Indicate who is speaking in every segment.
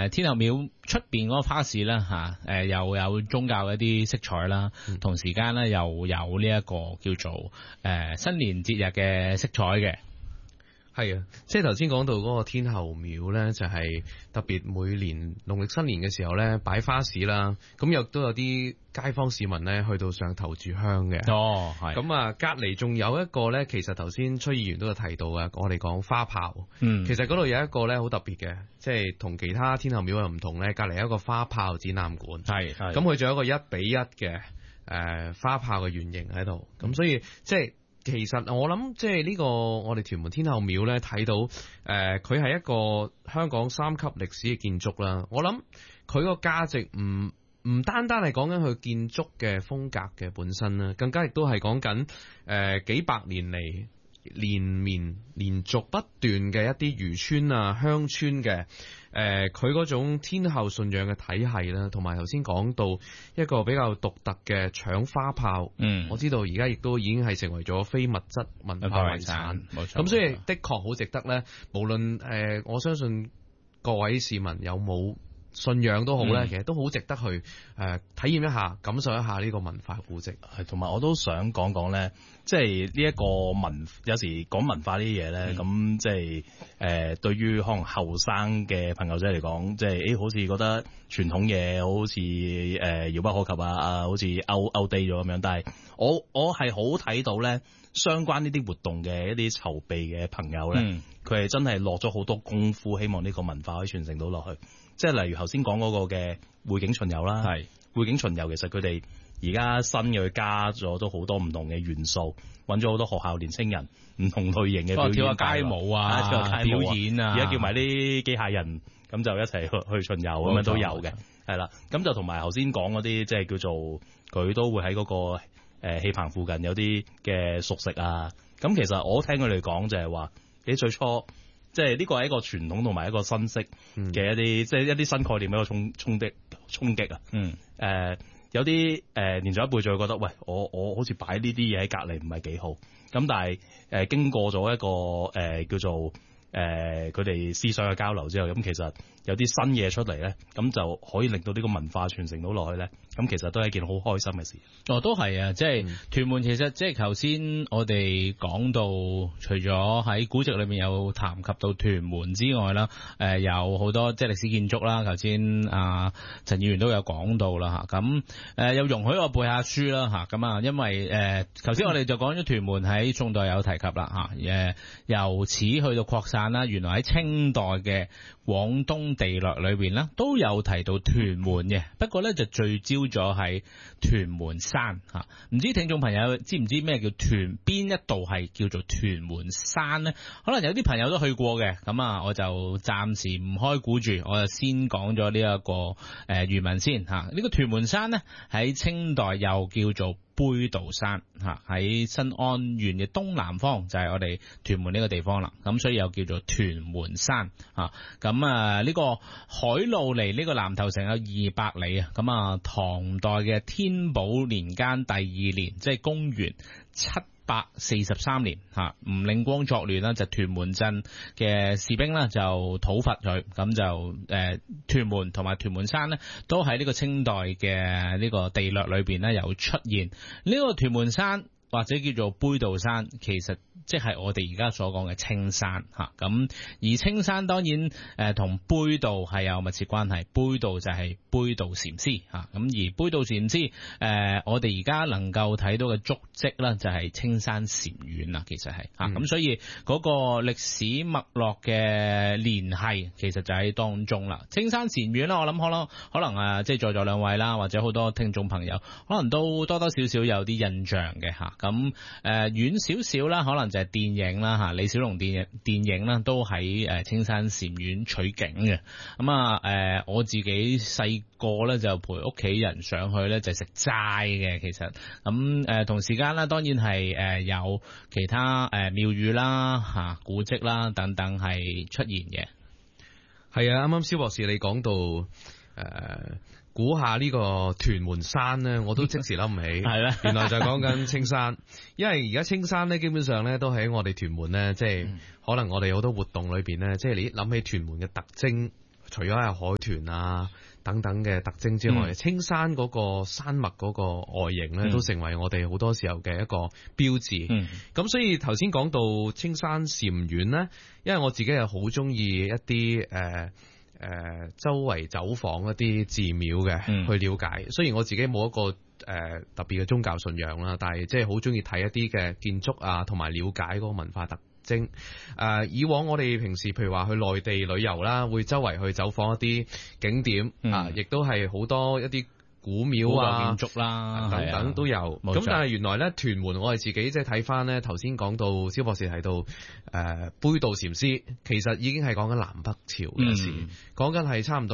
Speaker 1: 天后廟出邊嗰個花市啦嚇，又有宗教一啲色彩啦，同時間咧又有呢一個叫做新年節日嘅色彩嘅。
Speaker 2: 係啊，即係頭先講到嗰個天后廟咧，就係特別每年農曆新年嘅時候咧擺花市啦，咁亦都有啲街坊市民咧去到上頭炷香嘅。
Speaker 1: 哦，係。
Speaker 2: 咁啊，隔離仲有一個咧，其實頭先崔議員都有提到嘅，我哋講花炮。其實嗰度有一個咧好特別嘅，即係同其他天后廟又唔同咧，隔離有一個花炮展覽館。
Speaker 1: 係。
Speaker 2: 咁佢仲有一個1:1嘅花炮嘅原型喺度，咁所以即係。其實我諗即係呢個我哋屯門天后廟咧睇到佢係一個香港3級歷史嘅建築啦。我諗佢個價值唔單單係講緊佢建築嘅風格嘅本身啦，更加亦都係講緊幾百年嚟連續不斷嘅一啲漁村啊鄉村嘅佢嗰種天后信仰嘅體系啦，同埋頭先講到一個比較獨特嘅搶花炮，我知道而家亦都已經係成為咗非物質文化遺產，
Speaker 1: 冇錯。
Speaker 2: 咁所以的確好值得咧，無論我相信各位市民有冇信仰都好咧，其實都好值得去體驗一下、感受一下呢個文化古蹟。
Speaker 3: 係，同埋我都想講講咧，即係呢一個有時講文化呢啲嘢咧，咁即係對於可能後生嘅朋友仔嚟講，即係好似覺得傳統嘢好似遙不可及啊，好似 outdate 咗咁樣。但係我係好睇到咧，相關呢啲活動嘅一啲籌備嘅朋友咧，佢係真係落咗好多功夫，希望呢個文化可以傳承到落去。即係例如頭先講嗰個嘅匯景巡遊啦，匯景巡遊其實佢哋而家新嘅加咗都好多唔同嘅元素，揾咗好多學校年青人唔同類型嘅表演，
Speaker 1: 跳下街舞啊，表演啊，
Speaker 3: 而家叫埋啲機械人咁就一齊去巡遊咁樣都有嘅，係啦。咁就同埋頭先講嗰啲即係叫做佢都會喺嗰個戲棚附近有啲嘅熟食啊。咁其實我聽佢哋講就係話，你最初。即係呢個係一個傳統同埋一個新式嘅一啲，即係一啲新概念嘅一個衝擊啊！有啲年長一輩就會覺得，喂，我好似擺呢啲嘢喺隔離唔係幾好。咁但係經過咗一個叫做佢哋思想嘅交流之後，咁其實有啲新嘢出嚟咧，咁就可以令到呢個文化傳承到落去咧。咁其實都係一件好開心嘅事。
Speaker 1: 都係啊！即係屯門，其實即係頭先我哋講到，除咗喺古蹟裏面有談及到屯門之外啦，有好多即係歷史建築啦。頭先陳議員都有講到啦嚇。咁又容許我背下書啦嚇。咁啊，因為頭先我哋就講咗屯門喺宋代有提及啦嚇。由此去到擴散啦，原來喺清代嘅廣東地略裏邊啦，都有提到屯門嘅。不過咧就聚焦咗喺屯門山嚇，唔知聽眾朋友知唔知咩叫邊一度係叫做屯門山呢？可能有啲朋友都去過嘅，咁啊我就暫時唔開估住，我就先講咗呢一個漁民先嚇。呢個屯門山呢，喺清代又叫做杯渡山嚇，喺新安縣嘅東南方就係我哋屯門呢個地方啦，咁所以又叫做屯門山嚇。咁呢個海路離呢個南頭城有200里啊，咁啊唐代嘅天寶年間第2年，即係公元743年嚇，吳令光作亂啦，就屯門鎮嘅士兵啦就討伐佢，咁就屯門同埋屯門山呢，都喺呢個清代嘅呢個地略裏邊呢有出現。呢個屯門山或者叫做杯渡山，其實即係我哋而家所講嘅青山嚇。咁而青山當然同杯渡係有密切關係，杯渡就係杯渡禪師嚇。咁而杯渡禪師我哋而家能夠睇到嘅足跡啦，就係青山禪院啦，其實係嚇。咁所以嗰個歷史脈絡嘅聯繫其實就喺當中啦。青山禪院啦，我諗可能即係在座兩位啦，或者好多聽眾朋友可能都多多少少有啲印象嘅嚇。咁遠少少啦，可能就係電影啦嚇，李小龍電影啦，都喺青山禪院取景嘅。咁我自己細個咧就陪屋企人上去咧就食齋嘅，其實咁同時間啦，當然係有其他廟宇啦嚇、古蹟啦等等係出現嘅。
Speaker 2: 係啊，啱啱蕭博士你講到估下呢個屯門山咧，我都即時諗唔起。係咧，原來就係講緊青山，因為而家青山咧，基本上咧都喺我哋屯門咧，即係可能我哋好多活動裏邊咧，即係你諗起屯門嘅特徵， 除咗有海豚啊等等嘅特徵之外，青山嗰個山脈嗰個外形咧，都成為我哋好多時候嘅一個標誌。咁所以頭先講到青山禪院咧，因為我自己係好中意一啲周圍走訪一啲寺廟嘅去了解。雖然我自己冇一個特別嘅宗教信仰啦，但係即係好中意睇一啲嘅建築啊，同埋了解嗰個文化特徵。以往我哋平時譬如話去內地旅遊啦，會周圍去走訪一啲景點啊，亦都係好多一啲古廟啊、
Speaker 1: 建築啦
Speaker 2: 等等都有。咁但係原來咧，屯門我哋自己即係睇翻咧，頭先講到蕭博士提到杯渡禪師，其實已經係講緊南北朝嘅事，講緊係差唔多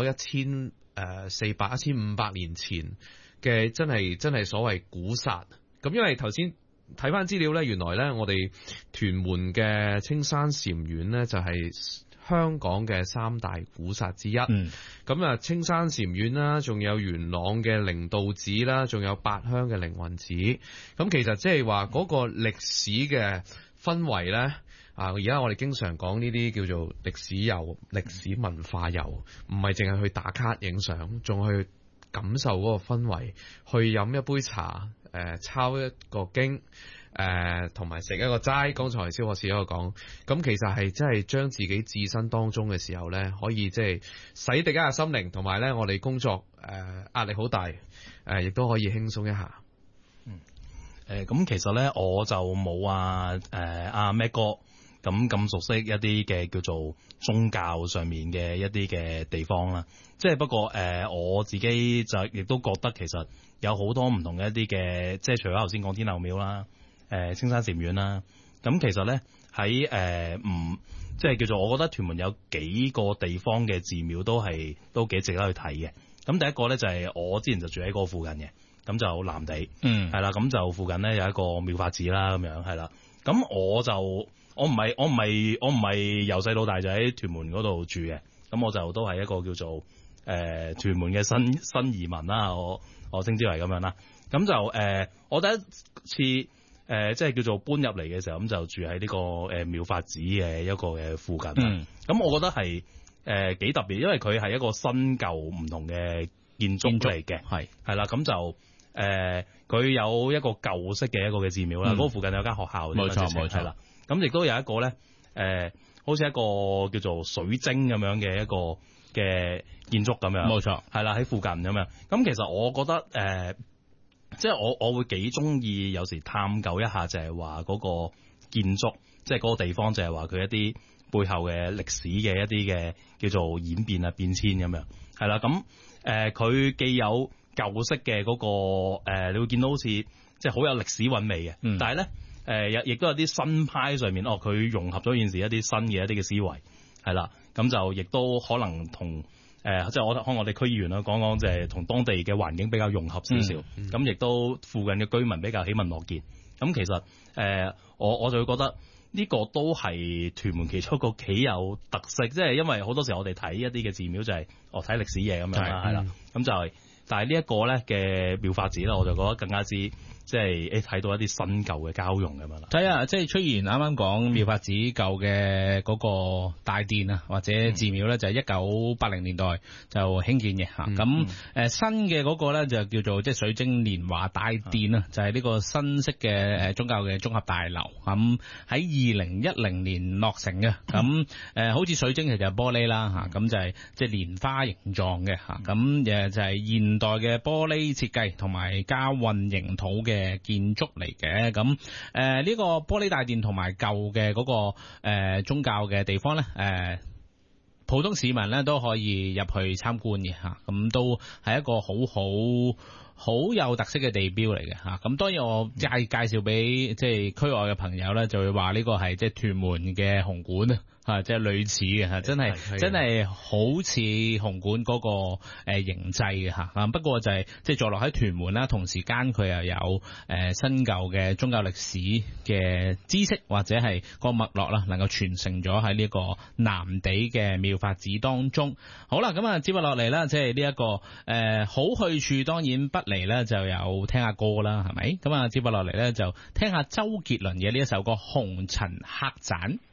Speaker 2: 1400、1500年前嘅真係所謂古剎。咁因為頭先睇翻資料咧，原來咧我哋屯門嘅青山禪院咧就係香港嘅3大古剎之一。咁青山禪院啦，仲有元朗嘅靈道寺啦，仲有八鄉嘅靈雲寺。咁其實即係話嗰個歷史嘅氛圍咧，而家我哋經常講呢啲叫做歷史遊、歷史文化遊，唔係淨係去打卡影相，仲去感受嗰個氛圍，去飲一杯茶，抄一個經，同埋食一個齋。剛才蕭博士喺度講，咁其實係真係將自己置身當中嘅時候咧，可以即係洗滌一下心靈，同埋咧我哋工作壓力好大，亦都可以輕鬆一下。
Speaker 3: 咁其實咧我就冇阿咩哥咁熟悉一啲嘅叫做宗教上面嘅一啲嘅地方啦，即係不過我自己就亦都覺得其實有好多唔同嘅一啲嘅，即係除咗頭先講天后廟啦、青山禪院啦，咁其實咧喺即係叫做我覺得屯門有幾個地方嘅寺廟都幾值得去睇嘅。咁第一個咧就係我之前就住喺嗰個附近嘅，咁就藍地，係啦，咁就附近咧有一個妙法寺啦，咁樣係啦，咁我唔係由細到大就喺屯門嗰度住嘅，咁我就都係一個叫做屯門嘅新移民啦，我稱之為咁樣啦。咁就我第一次即係叫做搬入嚟嘅時候，咁就住喺呢個妙法寺嘅一個嘅附近。咁我覺得係幾特別，因為佢係一個新舊唔同嘅建築嚟嘅，係啦。咁就佢有一個舊式嘅一個嘅寺廟啦，嗰個附近有間學校，
Speaker 1: 冇錯
Speaker 3: 係啦。咁亦都有一個咧，好似一個叫做水晶咁樣嘅一個嘅建築咁樣，
Speaker 1: 冇錯，
Speaker 3: 係啦，喺附近咁樣。咁其實我覺得即係我會幾中意有時探究一下，就係話嗰個建築，即係嗰個地方，就係話佢一啲背後嘅歷史嘅一啲嘅叫做演變啊、變遷咁樣，係啦。咁佢既有舊式嘅嗰個你會見到好似即係好有歷史韻味嘅，但係咧。亦都有啲新派上面，佢融合咗現時一啲新嘅一啲嘅思維，係啦，咁就亦都可能同即係我哋區議員啦講講，就係同當地嘅環境比較融合少少，咁亦都附近嘅居民比較喜聞樂見。咁其實我就會覺得呢個都係屯門其中一個幾有特色，即係因為好多時候我哋睇一啲嘅寺廟就係睇歷史嘢咁樣啦，係啦，咁就係，但係呢一個咧嘅妙法寺咧，我就覺得更加之。即係睇到一啲新舊嘅交融咁樣啦。睇下
Speaker 1: 即係雖然啱啱講妙法寺舊嘅嗰個大殿啊，或者寺廟咧，就係1980年代就興建嘅嚇。咁新嘅嗰個咧就叫做即係水晶蓮華大殿啊，就係呢個新式嘅宗教嘅綜合大樓。咁喺2010年落成嘅。咁好似水晶其實係玻璃啦嚇，咁就係即係蓮花形狀嘅嚇。咁就係現代嘅玻璃設計同埋加混凝土嘅建築嚟嘅。咁呢個玻璃大殿同埋舊嘅嗰個宗教嘅地方咧，普通市民咧都可以入去參觀嘅吓，咁都係一個好有特色嘅地標嚟嘅吓。咁當然我介紹俾即係區外嘅朋友咧，就會話呢個係即係屯門嘅紅館啊。即係類似嘅嚇，真係好似紅館嗰個形制嘅嚇。不過就係即係坐落喺屯門啦，同時間佢又有新舊嘅宗教歷史嘅知識或者係個脈絡啦，能夠傳承咗喺呢個南地嘅妙法寺當中。好啦，咁啊接落嚟啦，即係呢一個好去處當然不離咧，就有聽下歌啦，係咪？咁啊接落嚟咧就聽下周杰倫嘅呢一首歌《紅塵客棧》。